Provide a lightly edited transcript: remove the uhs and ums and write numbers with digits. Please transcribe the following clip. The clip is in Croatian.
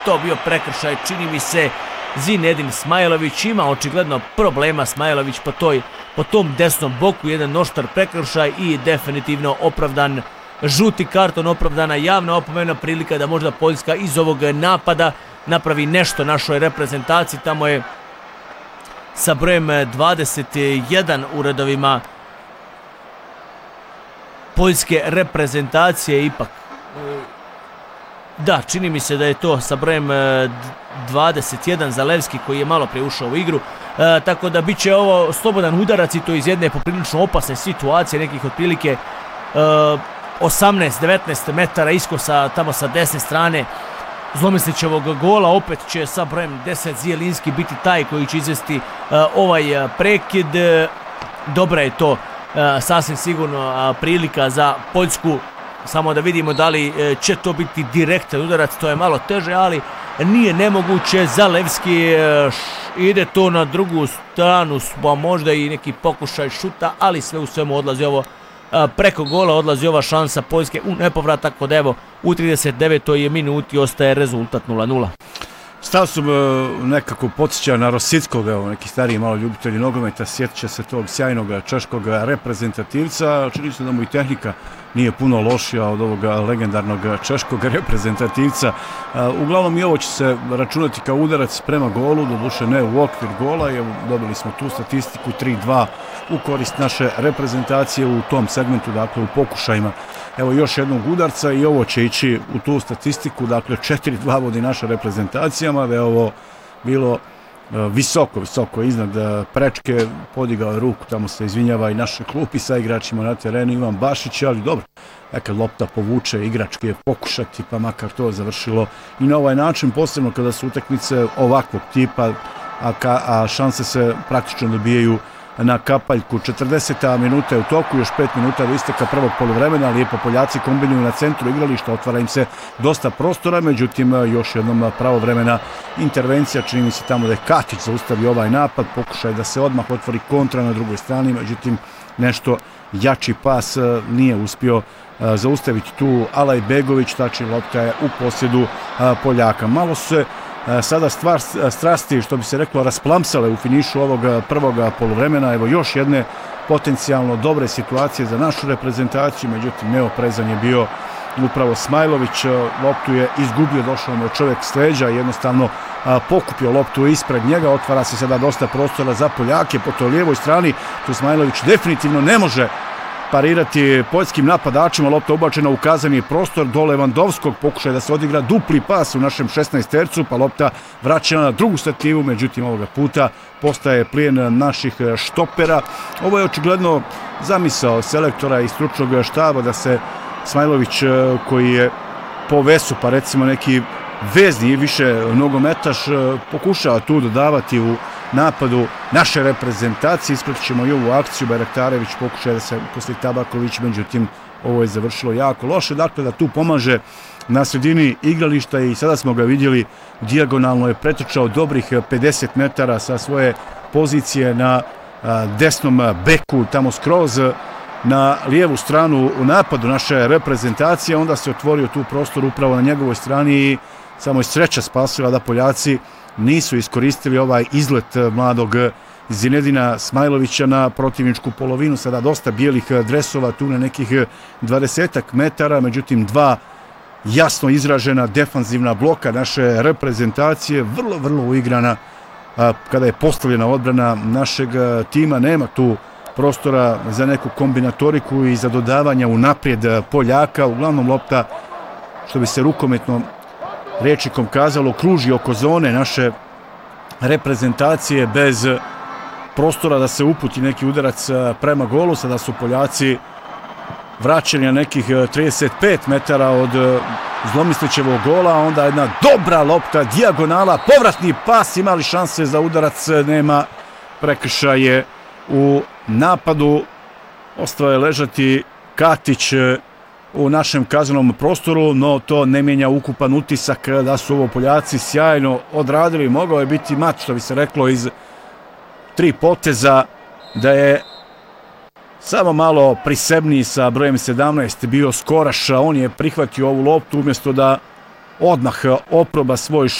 to bio prekršaj, čini mi se. Zinedin Smajlović ima očigledno problema, Smajlović po tom desnom boku, jedan oštar prekršaj i definitivno opravdan žuti karton, opravdana javna opomena, prilika da možda Poljska iz ovog napada napravi nešto našoj reprezentaciji. Tamo je sa brojem 21 u redovima poljske reprezentacije ipak. Da, čini mi se da je to sa brojem 21 Zalewski koji je malo prije ušao u igru. Tako da bit će ovo slobodan udarac i to iz jedne poprilično opasne situacije, nekih otprilike 18-19 metara iskosa tamo sa desne strane Zlomislićevog gola. Opet će sa brojem 10 Zielinski biti taj koji će izvesti ovaj prekid. Dobra je to sasvim sigurno prilika za Poljsku. Samo da vidimo da li će to biti direktan udarac, to je malo teže, ali nije nemoguće. Zalewski ide to na drugu stranu, pa možda i neki pokušaj šuta, ali sve u svemu odlazi ovo preko gola, odlazi ova šansa Poljske u nepovratak, kod evo u 39. minuti ostaje rezultat 0-0. Stav su nekako podsjeća na Rosickog, evo, neki stariji malo ljubitelji nogometa, sjetit će se tog sjajnog češkog reprezentativca, čini se da mu i tehnika nije puno lošija od ovog legendarnog češkog reprezentativca. Uglavnom i ovo će se računati kao udarac prema golu, doduše ne u okvir gola, i dobili smo tu statistiku 3-2 u korist naše reprezentacije u tom segmentu, dakle u pokušajima. Evo još jednog udarca i ovo će ići u tu statistiku, dakle 4-2 vodi naša reprezentacijama, da je ovo bilo visoko iznad prečke, podigao je ruku, tamo se izvinjava i naše klupi sa igračima na terenu, Ivan Bašić, ali dobro, nekad lopta povuče, igrački je pokušati, pa makar to završilo i na ovaj način, posebno kada su utakmice ovakvog tipa, a šanse se praktično dobijaju na kapaljku. 40. minuta je u toku, još 5 minuta do isteka prvog poluvremena, lijepo Poljaci kombinuju na centru igrališta, otvara im se dosta prostora, međutim još jednom pravovremena intervencija, čini mi se tamo da je Katić zaustavio ovaj napad, pokušaj da se odmah otvori kontra na drugoj strani, međutim nešto jači pas nije uspio zaustaviti tu Alajbegović, tači lopta je u posjedu Poljaka. Malo se sada stvar strasti, što bi se reklo, rasplamsale u finišu ovog prvog poluvremena. Evo još jedne potencijalno dobre situacije za našu reprezentaciju, međutim neoprezan je bio upravo Smajlović, loptu je izgubio, došao mu čovjek s leđa, jednostavno pokupio loptu ispred njega, otvara se sada dosta prostora za Poljake po toj lijevoj strani, tu Smajlović definitivno ne može parirati poljskim napadačima, lopta ubačena u kazani prostor do Levandovskog, pokušaj da se odigra dupli pas u našem 16-tercu, pa lopta vraćena na drugu stativu, međutim ovoga puta postaje plijen naših štopera. Ovo je očigledno zamisao selektora i stručnog štaba da se Smajlović, koji je po vesu, pa recimo neki vezni više nogometaš, pokušava tu dodavati u napadu naše reprezentacije. Ispratit ćemo i ovu akciju, Bajraktarević pokušaja da se poslije Tabaković, međutim ovo je završilo jako loše, dakle da tu pomaže na sredini igrališta i sada smo ga vidjeli, dijagonalno je pretrčao dobrih 50 metara sa svoje pozicije na desnom beku, tamo skroz na lijevu stranu u napadu naše reprezentacije, onda se otvorio tu prostor upravo na njegovoj strani i samo je sreća spasila da Poljaci nisu iskoristili ovaj izlet mladog Zinedina Smajlovića na protivničku polovinu. Sada dosta bijelih dresova tu na nekih 20 metara, međutim dva jasno izražena defanzivna bloka naše reprezentacije, vrlo uigrana kada je postavljena odbrana našeg tima. Nema tu prostora za neku kombinatoriku i za dodavanja unaprijed Poljaka. Uglavnom lopta, što bi se rukometno rječnikom kazalo, kruži oko zone naše reprezentacije bez prostora da se uputi neki udarac prema golu. Sada su Poljaci vraćeni na nekih 35 metara od Zlomislićevog gola, onda jedna dobra lopta, dijagonala, povratni pas, imali šanse za udarac, nema, prekršaje u napadu, ostao je ležati Katić u našem kaznenom prostoru, no to ne mijenja ukupan utisak da su ovo Poljaci sjajno odradili. Mogao je biti mat, što bi se reklo, iz 3 poteza, da je samo malo prisebniji sa brojem 17 bio Skoraš, on je prihvatio ovu loptu umjesto da odmah oproba svoj